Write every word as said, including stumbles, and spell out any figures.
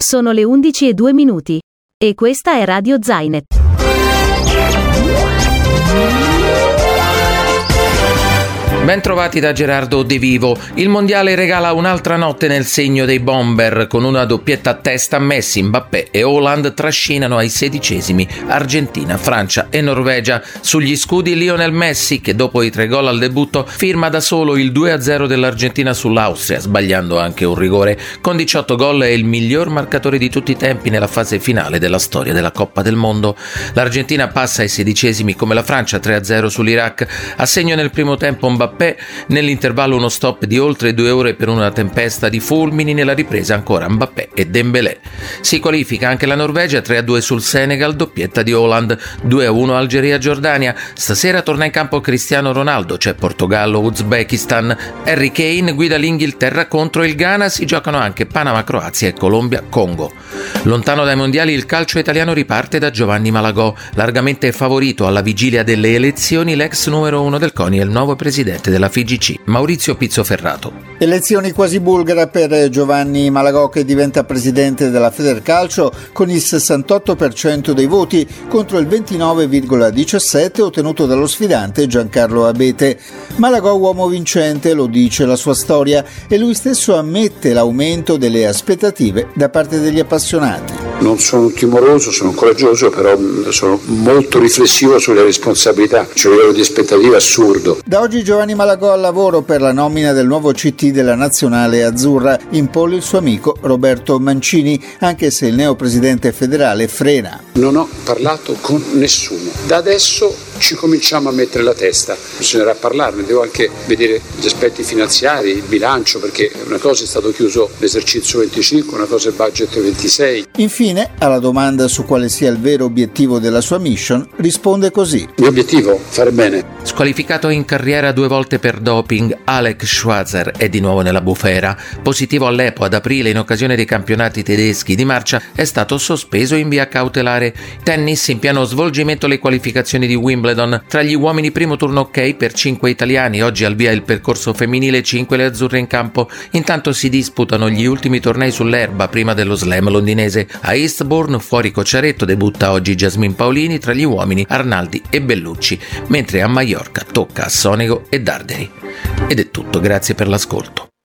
Sono le undici e due minuti. E questa è Radio Zainet. Ben trovati da Gerardo De Vivo. Il mondiale regala un'altra notte nel segno dei bomber, con una doppietta a testa. Messi, Mbappé e Haaland trascinano ai sedicesimi Argentina, Francia e Norvegia. Sugli scudi Lionel Messi, che dopo i tre gol al debutto firma da solo il due a zero dell'Argentina sull'Austria, sbagliando anche un rigore. Con diciotto gol è il miglior marcatore di tutti i tempi nella fase finale della storia della Coppa del Mondo. L'Argentina passa ai sedicesimi come la Francia, tre a zero sull'Iraq. A segno nel primo tempo Mbappé, nell'intervallo uno stop di oltre due ore per una tempesta di fulmini, nella ripresa ancora Mbappé e Dembélé. Si qualifica anche la Norvegia, tre a due sul Senegal, doppietta di Haaland, due a uno Algeria-Giordania. Stasera torna in campo Cristiano Ronaldo, c'è Portogallo-Uzbekistan. Harry Kane guida l'Inghilterra contro il Ghana, si giocano anche Panama-Croazia e Colombia-Congo. Lontano dai mondiali il calcio italiano riparte da Giovanni Malagò, largamente favorito alla vigilia delle elezioni l'ex numero uno del CONI e il nuovo presidente della F I G C, Maurizio Pizzoferrato. Elezioni quasi bulgare per Giovanni Malagò, che diventa presidente della Federcalcio con il sessantotto per cento dei voti contro il ventinove virgola diciassette ottenuto dallo sfidante Giancarlo Abete. Malagò uomo vincente, lo dice la sua storia, e lui stesso ammette l'aumento delle aspettative da parte degli appassionati. Non sono timoroso, sono coraggioso, però sono molto riflessivo sulle responsabilità, c'è un livello di aspettativa assurdo. Da oggi Giovanni Malagò al lavoro per la nomina del nuovo C T della nazionale azzurra, in pole il suo amico Roberto Mancini, anche se il neopresidente federale frena. Non ho parlato con nessuno, da adesso ci cominciamo a mettere la testa, bisognerà parlarne, devo anche vedere gli aspetti finanziari, il bilancio, perché una cosa è stato chiuso l'esercizio venticinque, una cosa è il budget ventisei. Infine, alla domanda su quale sia il vero obiettivo della sua mission, risponde così: il mio obiettivo? Fare bene. Squalificato in carriera due volte per doping, Alex Schwarzer è di nuovo nella bufera. Positivo all'E P O ad aprile in occasione dei campionati tedeschi di marcia, è stato sospeso in via cautelare. Tennis, in pieno svolgimento le qualificazioni di Wimbledon. Tra gli uomini primo turno ok per cinque italiani, oggi al via il percorso femminile, cinque le azzurre in campo. Intanto si disputano gli ultimi tornei sull'erba prima dello slam londinese. A Eastbourne, fuori Cocciaretto, debutta oggi Jasmine Paolini, tra gli uomini Arnaldi e Bellucci, mentre a Maiorca tocca a Sonego e Darderi. Ed è tutto, grazie per l'ascolto.